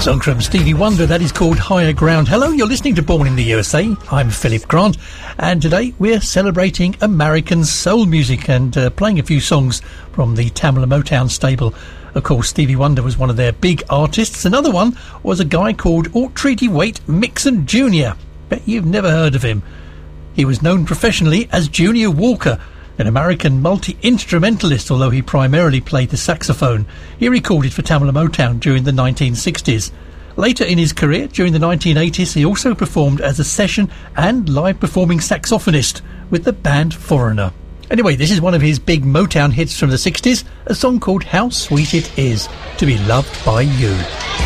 Song from Stevie Wonder, that is called Higher Ground. Hello, you're listening to Born in the USA. I'm Philip Grant, and today we're celebrating American soul music and playing a few songs from the Tamla Motown stable. Of course, Stevie Wonder was one of their big artists. Another one was a guy called Treaty Waite Mixon Jr. Bet you've never heard of him. He was known professionally as Junior Walker, an American multi-instrumentalist, although he primarily played the saxophone. He recorded for Tamla Motown during the 1960s. Later in his career, during the 1980s, he also performed as a session and live performing saxophonist with the band Foreigner. Anyway, this is one of his big Motown hits from the 60s, a song called How Sweet It Is to Be Loved by You.